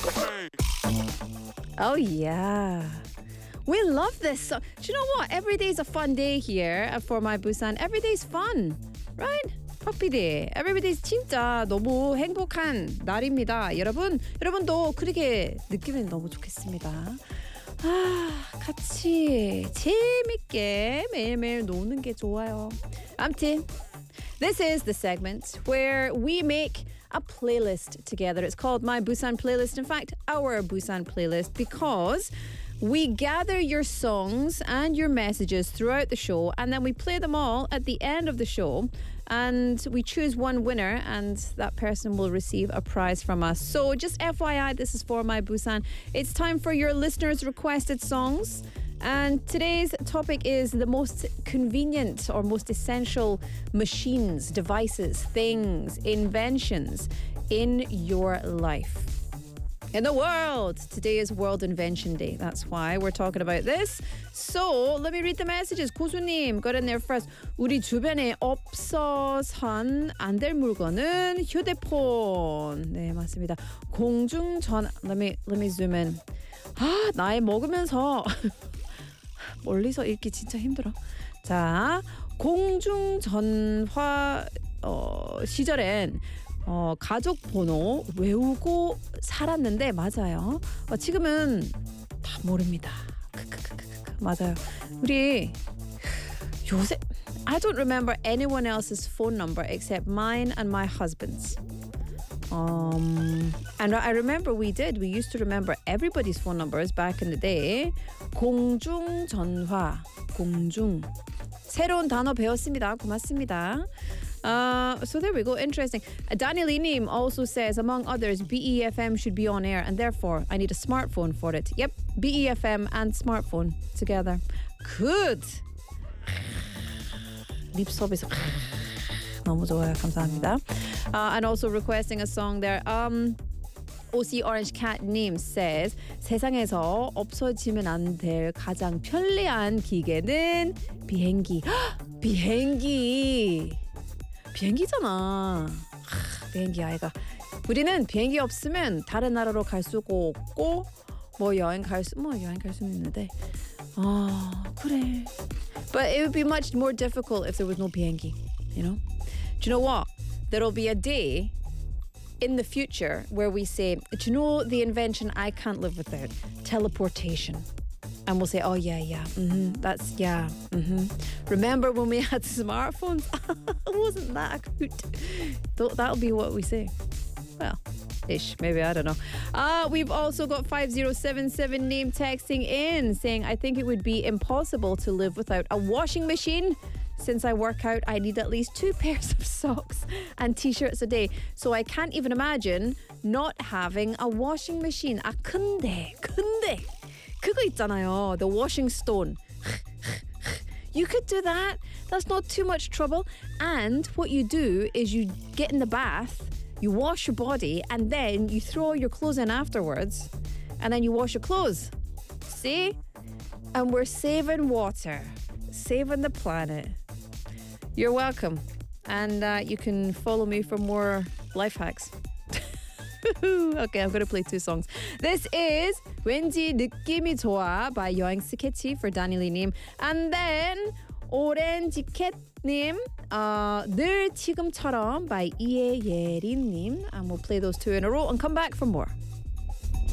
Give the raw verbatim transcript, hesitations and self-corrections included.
Oh, yeah. We love this song. Do you know what? Every day's a fun day here for my Busan. Every day's fun, right? 팝비디. Every day's 진짜 너무 행복한 날입니다. 여러분, 여러분도 그렇게 느끼면 너무 좋겠습니다. 아, 같이 재밌게 매일매일 노는 게 좋아요. 아무튼 this is the segment where we make a playlist together. It's called My Busan Playlist. In fact, our Busan Playlist, because we gather your songs and your messages throughout the show, and then we play them all at the end of the show, and we choose one winner, and that person will receive a prize from us. So just F Y I, this is for My Busan. It's time for your listeners' requested songs. And today's topic is the most convenient or most essential machines, devices, things, inventions in your life. In the world. Today is World Invention Day. That's why we're talking about this. So let me read the messages. 고수님 got in there first. 우리 주변에 없어선 안 될 물건은 휴대폰. 네, 맞습니다. 공중전. Let me let me zoom in. 아, 나이 먹으면서 멀리서 읽기 진짜 힘들어. 자, 공중전화 어, 시절엔 어, 가족 번호 외우고 살았는데 맞아요. 어, 지금은 다 모릅니다. 크크크크크. 맞아요. 우리 요새 I don't remember anyone else's phone number except mine and my husband's. Um, and I remember we did. We used to remember everybody's phone numbers back in the day. 공중전화, 공중. 새로운 단어 배웠습니다. 고맙습니다. Uh, so there we go. Interesting. Uh, Daniel Inim also says, among others, B E F M should be on air, and therefore I need a smartphone for it. Yep, B E F M and smartphone together. Good. 립 서비스. 너무 좋아요. 감사합니다. Uh, and also requesting a song there. Um, O C Orange Cat Name says, 세상에서 없어지면 안 될 가장 편리한 기계는 비행기. 비행기. 비행기잖아. 비행기 아이가. 우리는 비행기 없으면 다른 나라로 갈 수가 없고 뭐 여행 갈 수, 뭐 여행 갈 수는 있는데. 아, 그래. But it would be much more difficult if there was no 비행기, you know? Do you know what? There'll be a day in the future where we say, do you know the invention I can't live without? Teleportation. And we'll say, oh, yeah, yeah, mm-hmm, that's, yeah, mm-hmm. Remember when we had smartphones? Wasn't that a hoot? That'll be what we say. Well, ish, maybe, I don't know. Uh, we've also got five zero seven seven name texting in saying, I think it would be impossible to live without a washing machine. Since I work out, I need at least two pairs of socks and t-shirts a day. So I can't even imagine not having a washing machine. 아, 근데, 근데 그거 있잖아요. The washing stone. You could do that. That's not too much trouble. And what you do is you get in the bath, you wash your body, and then you throw your clothes in afterwards, and then you wash your clothes. See? And we're saving water, saving the planet. You're welcome. And uh, you can follow me for more life hacks. Okay, I'm going to play two songs. This is 왠지 느낌이 좋아 by 여행 스케치 for 다니엘님. And then 오렌지 캣님 uh, 늘 지금처럼 by 이혜예린님. And we'll play those two in a row and come back for more.